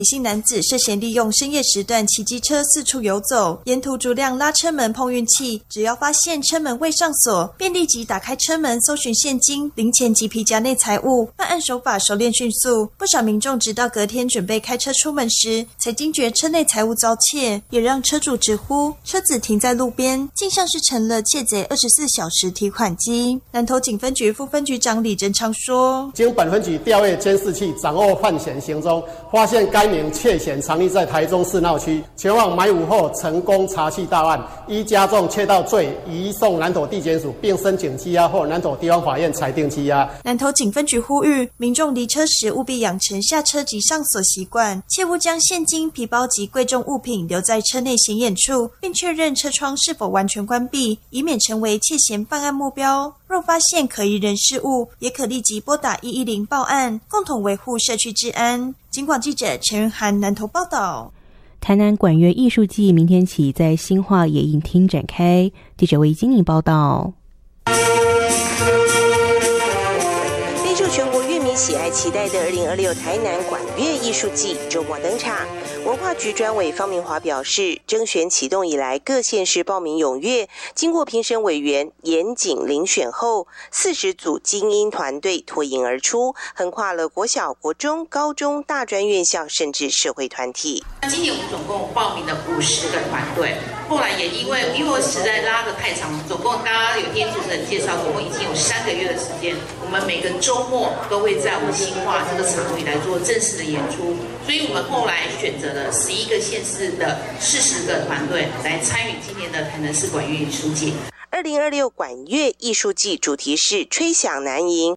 李姓男子涉嫌利用深夜时段骑机车四处游走，沿途逐辆拉车门碰运气，只要发现车门未上锁，便立即打开车门搜寻现金、零钱及皮夹内财物。办案手法熟练迅速，不少民众直到隔天准备开车出门时，才惊觉车内财物遭窃，也让车主直呼车子停在路边，竟像是成了窃贼24小时提款机。南投警分局副分局长李正昌说： 经本分局调阅监视器，掌握犯嫌行踪，发现该名窃嫌藏匿在台中市闹区，前往埋伏后成功查缉到案，依加重窃盗罪移送南投地检署，并申请羁押后南投地方法院裁定羁押。 南投警分局呼吁民众离车时务必养成下车及上锁习惯，切勿将现金、皮包及贵重物品留在车内显眼处，并确认车窗是否完全关闭，以免成为窃嫌犯案目标。若发现可疑人事物，也可立即拨打110报案，共同维护社区治安。警广记者陈云涵南投报道。 台南管乐艺术季明天起在新化野影厅展开，记者魏金颖报道。 备受全国乐迷喜爱期待的2026台南管乐艺术季周末登场。文化局专委方明华表示，征选启动以来，各县市报名踊跃，经过评审委员严谨遴选后，40组精英团队脱颖而出，横跨了国小、国中、高中、大专院校，甚至社会团体。 今年我们总共报名了50个团队，后来也因为实在拉得太长，总共大家有听主持人介绍，总共已经有3个月的时间，我们每个周末都会在我们新化这个场域来做正式的演出，所以我们后来选择了11个县市的40个团队来参与今年的台南市管乐艺术季。 2026管乐艺术季主题是吹响南营。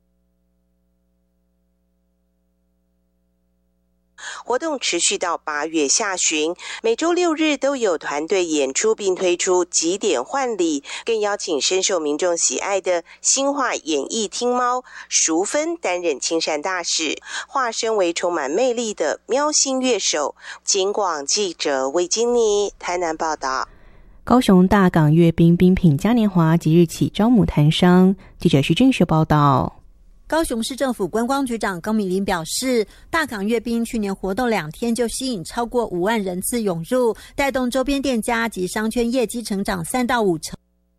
活动持续到8月下旬，每周6日都有团队演出，并推出集点换礼，更邀请深受民众喜爱的新化演艺厅猫淑芬担任亲善大使，化身为充满魅力的喵星乐手。警广记者魏金妮台南报道。 高雄大港阅兵兵品嘉年华即日起招募摊商，记者徐俊学报道。 高雄市政府观光局长高美玲表示，大港阅兵去年活动2天就吸引超过5万人次涌入，带动周边店家及商圈业绩成长3到5成。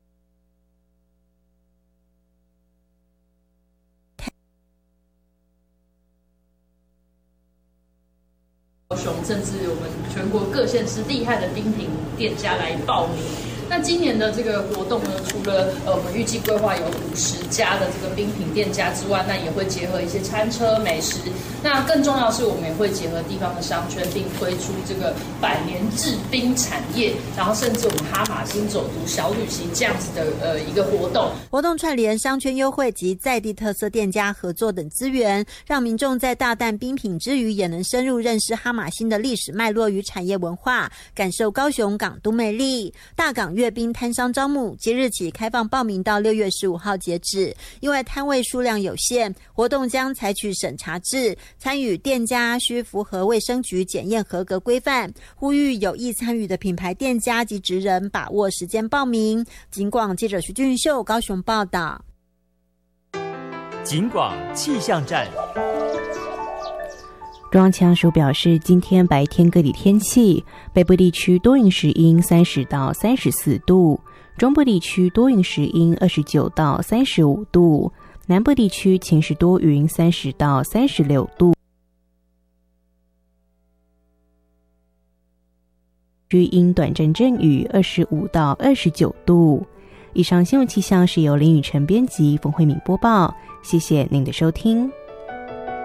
高雄甚至我们全国各县市厉害的精品店家来报名。那今年的这个活动呢，除了我们预计规划有50家的这个冰品店家之外，那也会结合一些餐车美食。那更重要的是，我们也会结合地方的商圈，并推出这个100年制冰产业，然后甚至我们哈马星走读小旅行这样子的一个活动。 活动串联商圈优惠及在地特色店家合作等资源，让民众在大啖冰品之余，也能深入认识哈马星的历史脉络与产业文化，感受高雄港都魅力。大港阅兵摊商招募即日起开放报名到6月15号截止，因为摊位数量有限，活动将采取审查制，参与店家需符合卫生局检验合格规范，呼吁有意参与的品牌店家及职人把握时间报名。警广记者徐俊秀高雄报道。 警广气象站。 中央气象署表示，今天白天各地天气，北部地区多云时阴30到34度，中部地区多云时阴29到35度，南部地区晴时多云30到36度，区阴短暂阵雨25到29度。以上新闻气象是由林雨晨编辑，冯慧敏播报，谢谢您的收听。